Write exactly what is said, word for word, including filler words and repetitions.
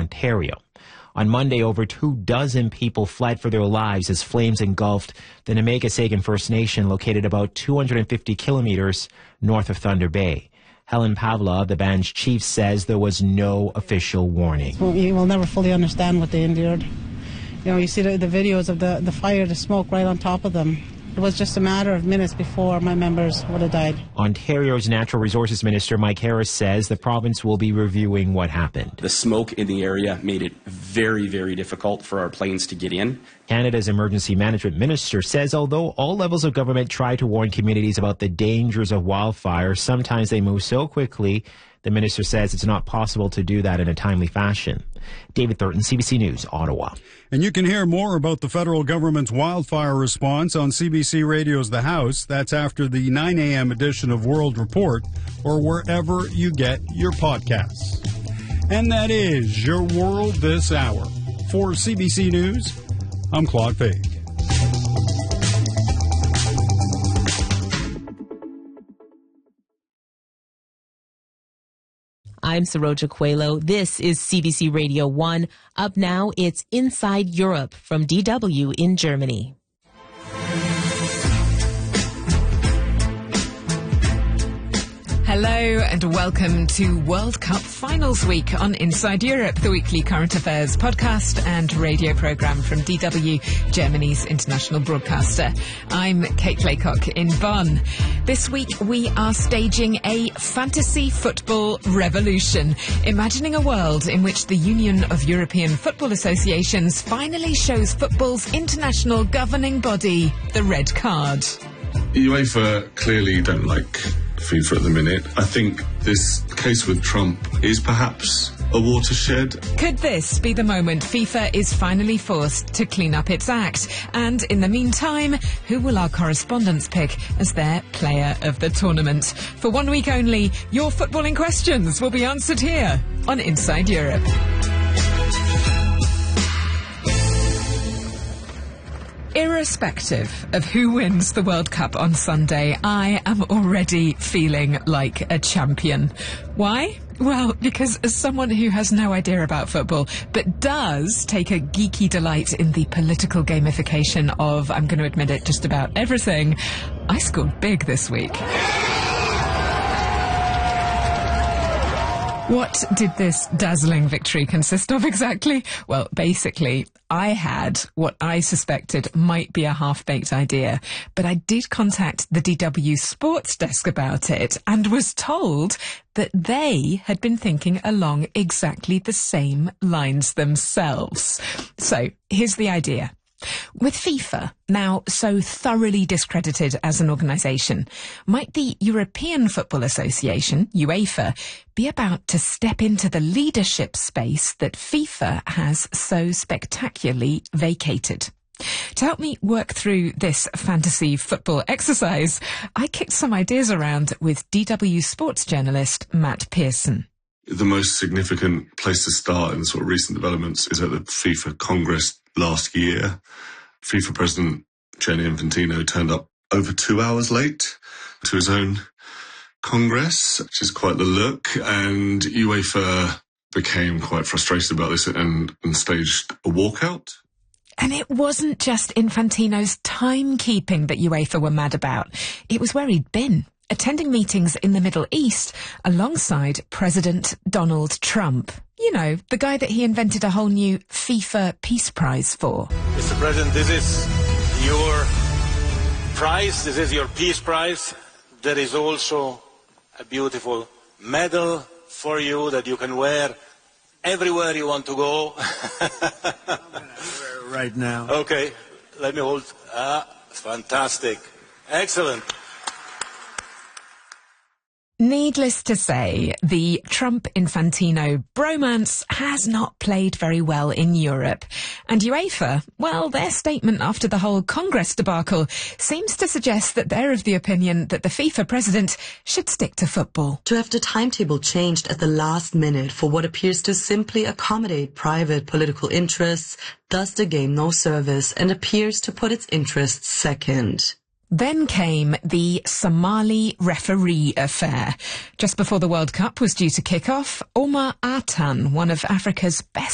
Ontario. On Monday, over two dozen people fled for their lives as flames engulfed the Nemaga-Sagan First Nation located about two hundred fifty kilometers north of Thunder Bay. Helen Pavlov, the band's chief, says there was no official warning. Well, you will never fully understand what they endured. You know, you see the, the videos of the, the fire, the smoke right on top of them. It was just a matter of minutes before my members would have died. Ontario's Natural Resources Minister Mike Harris says the province will be reviewing what happened. The smoke in the area made it very, very difficult for our planes to get in. Canada's Emergency Management Minister says although all levels of government try to warn communities about the dangers of wildfire, sometimes they move so quickly, the minister says it's not possible to do that in a timely fashion. David Thurton, C B C News, Ottawa. And you can hear more about the federal government's wildfire response on C B C Radio's The House. That's after the nine a.m. edition of World Report or wherever you get your podcasts. And that is your world this hour. For C B C News, I'm Claude Fake. I'm Saroja Coelho. This is C B C Radio one. Up now, it's Inside Europe from D W in Germany. Hello and welcome to World Cup Finals Week on Inside Europe, the weekly current affairs podcast and radio programme from D W, Germany's international broadcaster. I'm Kate Laycock in Bonn. This week we are staging a fantasy football revolution, imagining a world in which the Union of European Football Associations finally shows football's international governing body the red card. UEFA clearly don't like FIFA at the minute. I think this case with Trump is perhaps a watershed. Could this be the moment FIFA is finally forced to clean up its act? And in the meantime, who will our correspondents pick as their player of the tournament? For one week only, your footballing questions will be answered here on Inside Europe. Irrespective of who wins the World Cup on Sunday, I am already feeling like a champion. Why? Well, because as someone who has no idea about football, but does take a geeky delight in the political gamification of, I'm going to admit it, just about everything, I scored big this week. What did this dazzling victory consist of exactly? Well, basically, I had what I suspected might be a half-baked idea, but I did contact the D W sports desk about it and was told that they had been thinking along exactly the same lines themselves. So, here's the idea. With FIFA now so thoroughly discredited as an organisation, might the European Football Association, UEFA, be about to step into the leadership space that FIFA has so spectacularly vacated? To help me work through this fantasy football exercise, I kicked some ideas around with D W sports journalist Matt Pearson. The most significant place to start in sort of recent developments is at the FIFA Congress last year. FIFA President Gianni Infantino turned up over two hours late to his own Congress, which is quite the look, and UEFA became quite frustrated about this and, and staged a walkout. And it wasn't just Infantino's timekeeping that UEFA were mad about. It was where he'd been, attending meetings in the Middle East alongside President Donald Trump. You know, the guy that he invented a whole new FIFA Peace Prize for. Mister President, this is your prize. This is your Peace Prize. There is also a beautiful medal for you that you can wear everywhere you want to go. Right now. Okay, let me hold. Ah, fantastic. Excellent. Needless to say, the Trump-Infantino bromance has not played very well in Europe. And UEFA, well, their statement after the whole Congress debacle seems to suggest that they're of the opinion that the FIFA president should stick to football. To have the timetable changed at the last minute for what appears to simply accommodate private political interests does the game no service and appears to put its interests second. Then came the Somali referee affair. Just before the World Cup was due to kick off, Omar Artan, one of Africa's best